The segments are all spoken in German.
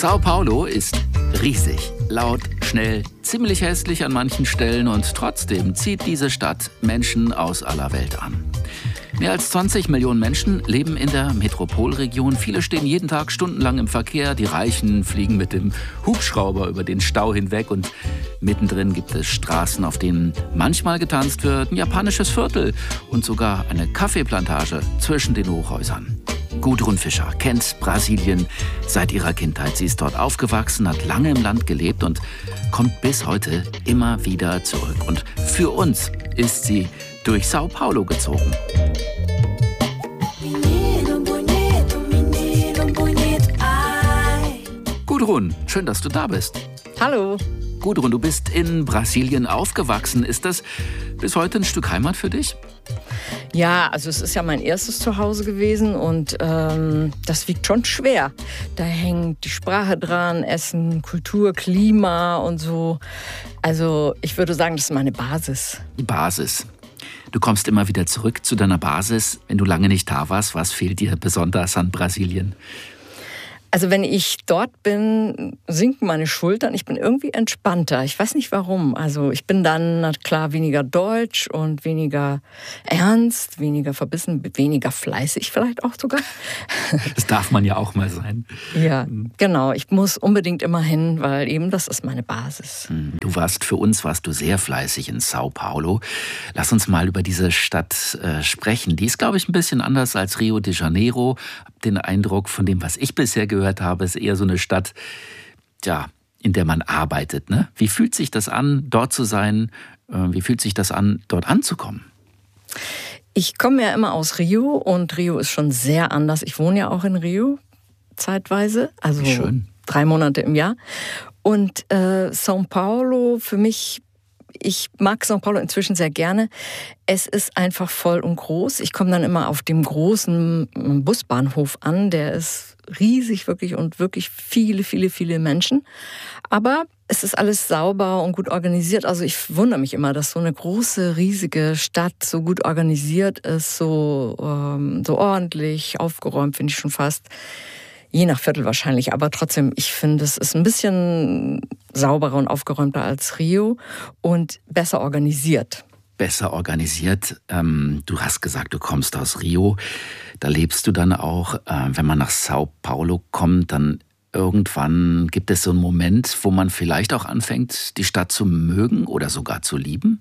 Sao Paulo ist riesig, laut, schnell, ziemlich hässlich an manchen Stellen und trotzdem zieht diese Stadt Menschen aus aller Welt an. Mehr als 20 Millionen Menschen leben in der Metropolregion. Viele stehen jeden Tag stundenlang im Verkehr. Die Reichen fliegen mit dem Hubschrauber über den Stau hinweg. Und mittendrin gibt es Straßen, auf denen manchmal getanzt wird, ein japanisches Viertel und sogar eine Kaffeeplantage zwischen den Hochhäusern. Gudrun Fischer kennt Brasilien seit ihrer Kindheit. Sie ist dort aufgewachsen, hat lange im Land gelebt und kommt bis heute immer wieder zurück. Und für uns ist sie durch Sao Paulo gezogen. Gudrun, schön, dass du da bist. Hallo. Gudrun, du bist in Brasilien aufgewachsen. Ist das bis heute ein Stück Heimat für dich? Ja, also es ist ja mein erstes Zuhause gewesen und das wiegt schon schwer. Da hängt die Sprache dran, Essen, Kultur, Klima und so. Also ich würde sagen, das ist meine Basis. Die Basis. Du kommst immer wieder zurück zu deiner Basis. Wenn du lange nicht da warst, was fehlt dir besonders an Brasilien? Also wenn ich dort bin, sinken meine Schultern. Ich bin irgendwie entspannter. Ich weiß nicht warum. Also ich bin dann, na klar, weniger deutsch und weniger ernst, weniger verbissen, weniger fleißig vielleicht auch sogar. Das darf man ja auch mal sein. Ja, genau. Ich muss unbedingt immer hin, weil eben das ist meine Basis. Warst du sehr fleißig in Sao Paulo. Lass uns mal über diese Stadt sprechen. Die ist, glaube ich, ein bisschen anders als Rio de Janeiro. Hab den Eindruck, von dem, was ich bisher gehört habe, ist eher so eine Stadt, ja, in der man arbeitet. Ne? Wie fühlt sich das an, dort zu sein? Wie fühlt sich das an, dort anzukommen? Ich komme ja immer aus Rio und Rio ist schon sehr anders. Ich wohne ja auch in Rio zeitweise, also schön. 3 Monate im Jahr. Und São Paulo für mich, ich mag São Paulo inzwischen sehr gerne. Es ist einfach voll und groß. Ich komme dann immer auf dem großen Busbahnhof an. Der ist riesig wirklich und wirklich viele, viele, viele Menschen. Aber es ist alles sauber und gut organisiert. Also ich wundere mich immer, dass so eine große, riesige Stadt so gut organisiert ist, so ordentlich, aufgeräumt, finde ich schon fast. Je nach Viertel wahrscheinlich, aber trotzdem, ich finde, es ist ein bisschen sauberer und aufgeräumter als Rio und besser organisiert. Besser organisiert. Du hast gesagt, du kommst aus Rio. Da lebst du dann auch. Wenn man nach Sao Paulo kommt, dann irgendwann gibt es so einen Moment, wo man vielleicht auch anfängt, die Stadt zu mögen oder sogar zu lieben?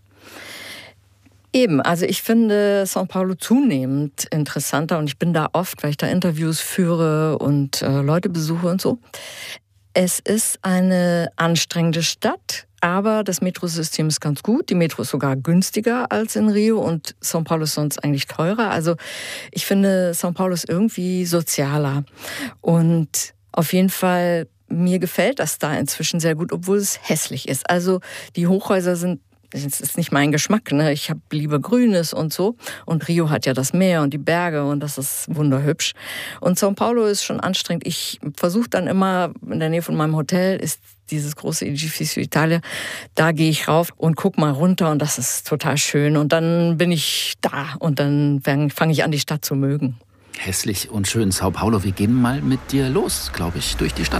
Eben, also ich finde São Paulo zunehmend interessanter und ich bin da oft, weil ich da Interviews führe und Leute besuche und so. Es ist eine anstrengende Stadt, aber das Metrosystem ist ganz gut. Die Metro ist sogar günstiger als in Rio und São Paulo ist sonst eigentlich teurer. Also ich finde, São Paulo ist irgendwie sozialer und auf jeden Fall, mir gefällt das da inzwischen sehr gut, obwohl es hässlich ist. Also die Hochhäuser sind, das ist nicht mein Geschmack, ne? Ich habe lieber Grünes und so. Und Rio hat ja das Meer und die Berge und das ist wunderhübsch. Und São Paulo ist schon anstrengend. Ich versuche dann immer, in der Nähe von meinem Hotel ist dieses große Edifício Itália. Da gehe ich rauf und guck mal runter und das ist total schön. Und dann bin ich da und dann fange ich an, die Stadt zu mögen. Hässlich und schön, Sao Paulo. Wir gehen mal mit dir los, glaube ich, durch die Stadt.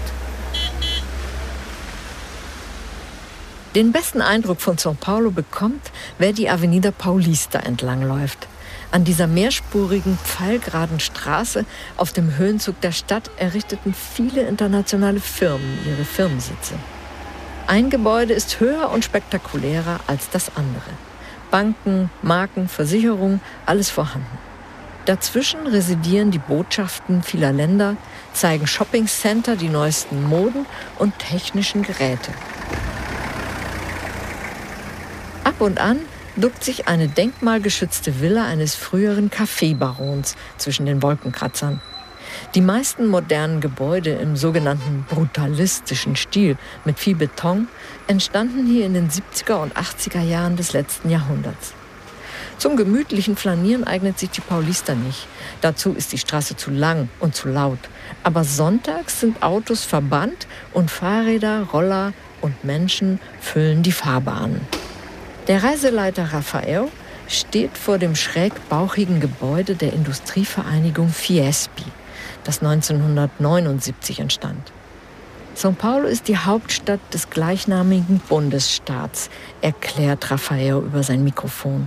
Den besten Eindruck von São Paulo bekommt, wer die Avenida Paulista entlangläuft. An dieser mehrspurigen, pfeilgeraden Straße auf dem Höhenzug der Stadt errichteten viele internationale Firmen ihre Firmensitze. Ein Gebäude ist höher und spektakulärer als das andere. Banken, Marken, Versicherungen, alles vorhanden. Dazwischen residieren die Botschaften vieler Länder, zeigen Shoppingcenter die neuesten Moden und technischen Geräte. Ab und an duckt sich eine denkmalgeschützte Villa eines früheren Kaffeebarons zwischen den Wolkenkratzern. Die meisten modernen Gebäude im sogenannten brutalistischen Stil mit viel Beton entstanden hier in den 70er und 80er Jahren des letzten Jahrhunderts. Zum gemütlichen Flanieren eignet sich die Paulista nicht. Dazu ist die Straße zu lang und zu laut. Aber sonntags sind Autos verbannt und Fahrräder, Roller und Menschen füllen die Fahrbahnen. Der Reiseleiter Rafael steht vor dem schrägbauchigen Gebäude der Industrievereinigung Fiesp, das 1979 entstand. São Paulo ist die Hauptstadt des gleichnamigen Bundesstaats, erklärt Rafael über sein Mikrofon.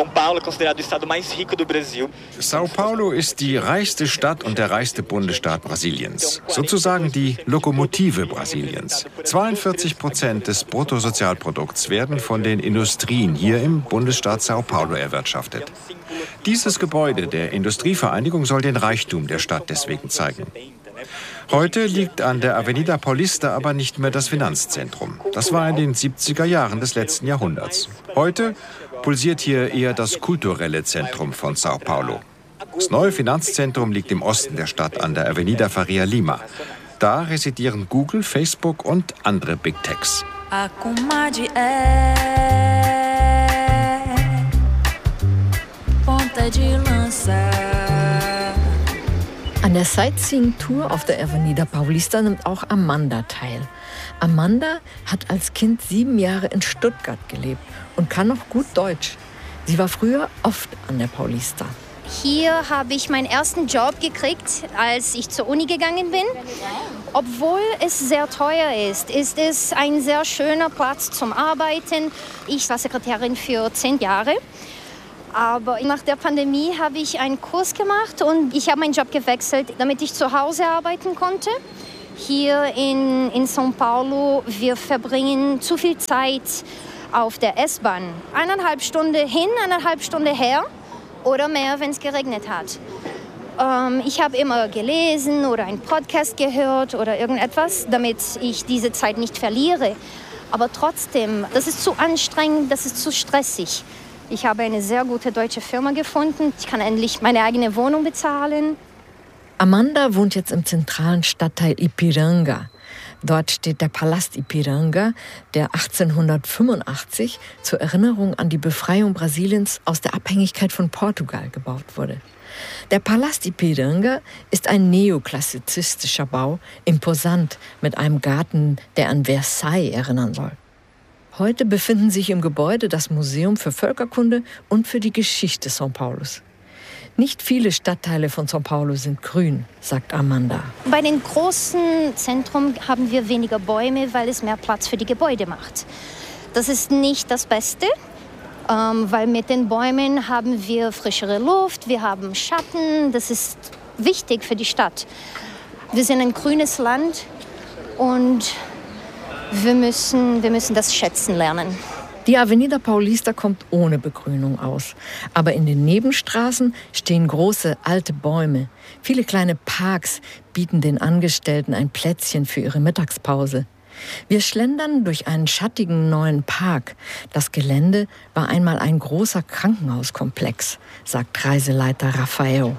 São Paulo ist die reichste Stadt und der reichste Bundesstaat Brasiliens. Sozusagen die Lokomotive Brasiliens. 42% des Bruttosozialprodukts werden von den Industrien hier im Bundesstaat São Paulo erwirtschaftet. Dieses Gebäude der Industrievereinigung soll den Reichtum der Stadt deswegen zeigen. Heute liegt an der Avenida Paulista aber nicht mehr das Finanzzentrum. Das war in den 70er Jahren des letzten Jahrhunderts. Heute pulsiert hier eher das kulturelle Zentrum von São Paulo. Das neue Finanzzentrum liegt im Osten der Stadt an der Avenida Faria Lima. Da residieren Google, Facebook und andere Big Techs. An der Sightseeing-Tour auf der Avenida Paulista nimmt auch Amanda teil. Amanda hat als Kind 7 Jahre in Stuttgart gelebt und kann noch gut Deutsch. Sie war früher oft an der Paulista. Hier habe ich meinen ersten Job gekriegt, als ich zur Uni gegangen bin. Obwohl es sehr teuer ist es ein sehr schöner Platz zum Arbeiten. Ich war Sekretärin für 10 Jahre. Aber nach der Pandemie habe ich einen Kurs gemacht und ich habe meinen Job gewechselt, damit ich zu Hause arbeiten konnte. Hier in São Paulo, wir verbringen zu viel Zeit auf der S-Bahn. 1,5 Stunden hin, 1,5 Stunden her oder mehr, wenn es geregnet hat. Ich habe immer gelesen oder einen Podcast gehört oder irgendetwas, damit ich diese Zeit nicht verliere. Aber trotzdem, das ist zu anstrengend, das ist zu stressig. Ich habe eine sehr gute deutsche Firma gefunden. Ich kann endlich meine eigene Wohnung bezahlen. Amanda wohnt jetzt im zentralen Stadtteil Ipiranga. Dort steht der Palast Ipiranga, der 1885 zur Erinnerung an die Befreiung Brasiliens aus der Abhängigkeit von Portugal gebaut wurde. Der Palast Ipiranga ist ein neoklassizistischer Bau, imposant mit einem Garten, der an Versailles erinnern soll. Heute befinden sich im Gebäude das Museum für Völkerkunde und für die Geschichte São Paulos. Nicht viele Stadtteile von São Paulo sind grün, sagt Amanda. Bei den großen Zentren haben wir weniger Bäume, weil es mehr Platz für die Gebäude macht. Das ist nicht das Beste, weil mit den Bäumen haben wir frischere Luft, wir haben Schatten. Das ist wichtig für die Stadt. Wir sind ein grünes Land und wir müssen das schätzen lernen. Die Avenida Paulista kommt ohne Begrünung aus. Aber in den Nebenstraßen stehen große, alte Bäume. Viele kleine Parks bieten den Angestellten ein Plätzchen für ihre Mittagspause. Wir schlendern durch einen schattigen neuen Park. Das Gelände war einmal ein großer Krankenhauskomplex, sagt Reiseleiter Rafael.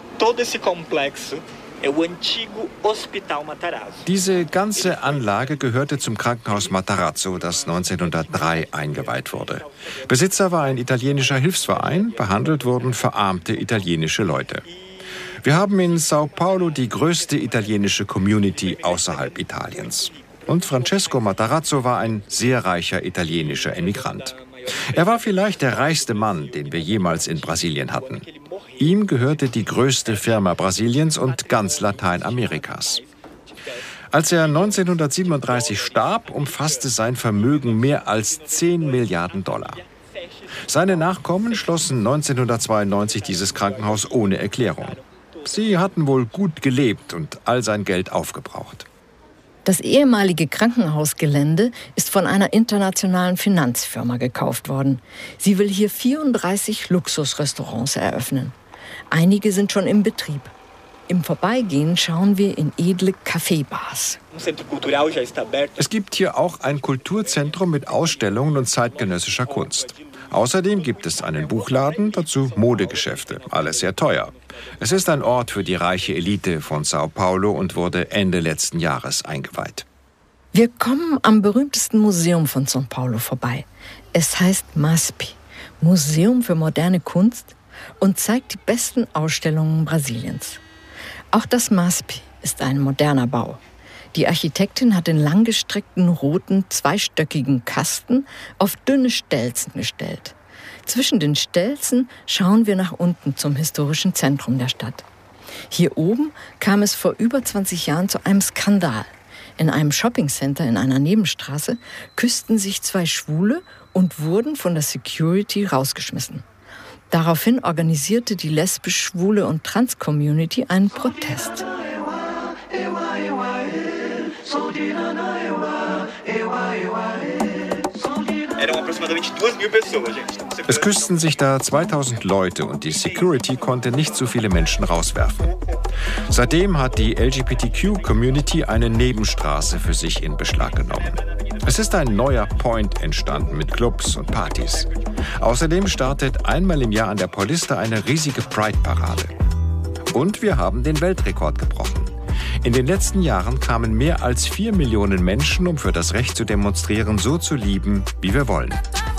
Diese ganze Anlage gehörte zum Krankenhaus Matarazzo, das 1903 eingeweiht wurde. Besitzer war ein italienischer Hilfsverein, behandelt wurden verarmte italienische Leute. Wir haben in São Paulo die größte italienische Community außerhalb Italiens. Und Francesco Matarazzo war ein sehr reicher italienischer Emigrant. Er war vielleicht der reichste Mann, den wir jemals in Brasilien hatten. Ihm gehörte die größte Firma Brasiliens und ganz Lateinamerikas. Als er 1937 starb, umfasste sein Vermögen mehr als 10 Milliarden Dollar. Seine Nachkommen schlossen 1992 dieses Krankenhaus ohne Erklärung. Sie hatten wohl gut gelebt und all sein Geld aufgebraucht. Das ehemalige Krankenhausgelände ist von einer internationalen Finanzfirma gekauft worden. Sie will hier 34 Luxusrestaurants eröffnen. Einige sind schon im Betrieb. Im Vorbeigehen schauen wir in edle Kaffeebars. Es gibt hier auch ein Kulturzentrum mit Ausstellungen und zeitgenössischer Kunst. Außerdem gibt es einen Buchladen, dazu Modegeschäfte, alles sehr teuer. Es ist ein Ort für die reiche Elite von São Paulo und wurde Ende letzten Jahres eingeweiht. Wir kommen am berühmtesten Museum von São Paulo vorbei. Es heißt MASP, Museum für moderne Kunst, und zeigt die besten Ausstellungen Brasiliens. Auch das MASP ist ein moderner Bau. Die Architektin hat den langgestreckten roten, zweistöckigen Kasten auf dünne Stelzen gestellt. Zwischen den Stelzen schauen wir nach unten zum historischen Zentrum der Stadt. Hier oben kam es vor über 20 Jahren zu einem Skandal. In einem Shoppingcenter in einer Nebenstraße küssten sich 2 Schwule und wurden von der Security rausgeschmissen. Daraufhin organisierte die lesbisch, schwule und Trans-Community einen Protest. Es küssten sich da 2000 Leute und die Security konnte nicht so viele Menschen rauswerfen. Seitdem hat die LGBTQ-Community eine Nebenstraße für sich in Beschlag genommen. Es ist ein neuer Point entstanden mit Clubs und Partys. Außerdem startet einmal im Jahr an der Paulista eine riesige Pride-Parade. Und wir haben den Weltrekord gebrochen. In den letzten Jahren kamen mehr als 4 Millionen Menschen, um für das Recht zu demonstrieren, so zu lieben, wie wir wollen.